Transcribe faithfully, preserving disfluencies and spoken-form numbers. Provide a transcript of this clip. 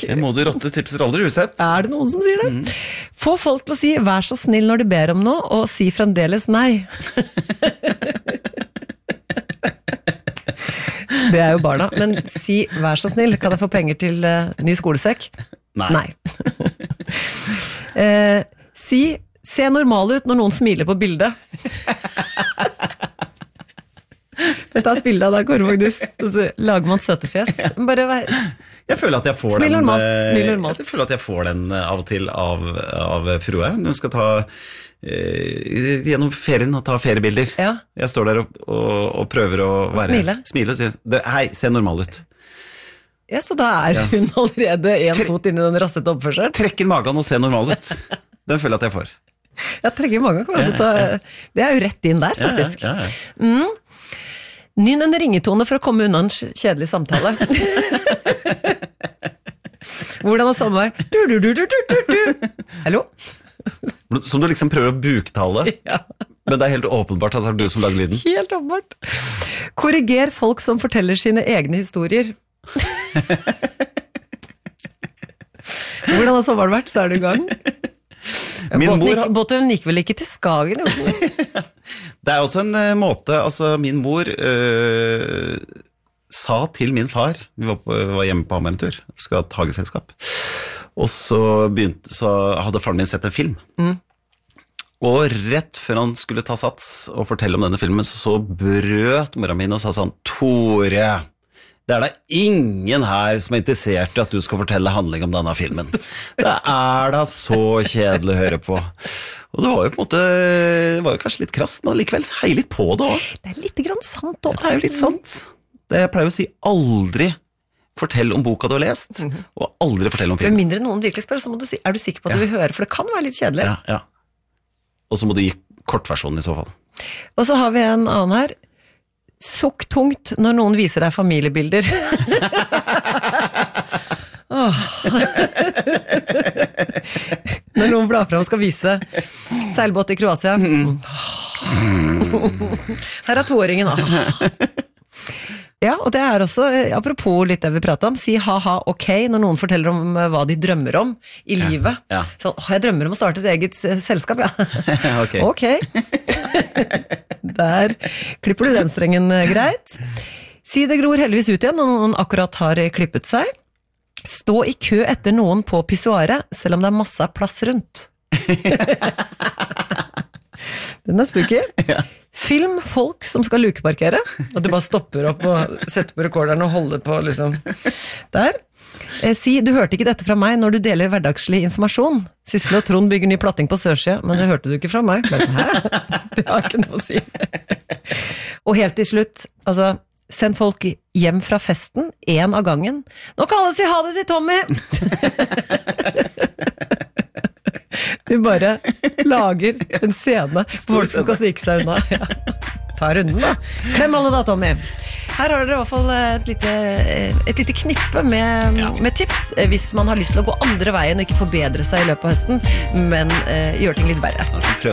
En modig rotte tipser aldri usett. Er det noen som sier det? Mm. Få folk til å si vær så snill når de ber om noe, og si fremdeles nei. Det er jo barna, men si vær så snill, kan jeg få penger til uh, ny skolesekk? Nei. Nei. uh, si se normal ut når noen smiler på bildet. Jeg tar et bilde av deg, Kåre Magnus, og så lager man søtefjes. Bare vær... Jeg føler at jeg får Smil den normalt, smil normalt. Jeg føler at jeg får den av og til av, av frue. Hun skal ta eh, gjennom ferien og ta feriebilder. Ja. Jeg står der og, og, og prøver å og være smile. Smile og sier, hei, se normal ut. Ja, så da er ja. hun allerede en Tre fot inn i den rassete oppførselen. Trekker magen og ser normal ut. Den føler jeg at jeg får. Jeg trenger mange, kan jeg ta. Det er jo rett inn der, faktisk. Ja, ja, ja. Mm. Nynn en ringetone for å komme unna en kjedelig samtale. Hvordan er samvær? Du, du, du, du, du, du. Hallo? Som du liksom prøver å buktale, ja. Men det er helt åpenbart at det er du som lager lyden. Helt åpenbart. Korriger folk som forteller sine egne historier. Hvordan har sommeren vært? Så er du i gang. Båten gikk, båten gikk vel ikke til Skagen? Det er også en uh, måte, altså min mor uh, sa til min far, vi var, på, vi var hjemme på Hamar-en-tur, skulle ha et hageselskap, og så, begynte, så hadde faren min sett en film. Mm. Og rett før han skulle ta sats og fortelle om denne filmen, så brøt mora min og sa sånn, Tore, det er da ingen her som er interessert i at du skal fortelle handling om denne filmen. Det er da så kjedelig å høre på. Og det var jo på en måte, det var jo kanskje litt krast, men likevel hei litt på det også. Det er litt grann sant også. Det er jo litt sant. Det jeg pleier å si, aldri fortell om boka du har lest, mm-hmm. og aldri fortell om filmen. Men mindre noen virkelig spør, så må du si, er du sikker på at ja. du vil høre, for det kan være litt kjedelig. Ja, ja. Og så må du gi kortversjonen i så fall. Og så har vi en annen her. Sukk tungt når noen viser deg familiebilder. oh. Når noen blar fram skal vise seilbåt i Kroatia. Her er toåringen da. Ja, og det er også, apropos litt det vi pratet om, si ha-ha ok når noen forteller om hva de drømmer om i livet. Ja, ja. Så, å, jeg drømmer om å starte et eget selskap, ja. Ok. Ok. Der klipper du den strengen greit. Si det gror heldigvis ut igjen når noen akkurat har klippet seg. Stå i kø etter noen på pissoaret, selv om det er masse plass rundt. Den er spooky. Ja. Film folk som skal lukeparkere, at du bare stopper opp og setter på rekorderen og holder på liksom der. Eh, si, du hørte ikke dette fra meg når du deler hverdagslig informasjon. Sissel og Trond bygger ny platting på Sørsida, men det hørte du ikke fra meg. Men, hæ? Det har ikke noe å si. Og helt til slutt, altså, send folk hjem fra festen, en av gangen. Nå kan alle si ha det til Tommy! Du bare lager en scene for folk som skal snike seg unna. Ja. Ta runden da. Klem alle da, Tommy. Her har dere i hvert fall et lite, et lite knippe med, ja. med tips, hvis man har lyst til å gå andre veien og ikke forbedre seg i løpet av høsten, men uh, gjøre ting litt verre.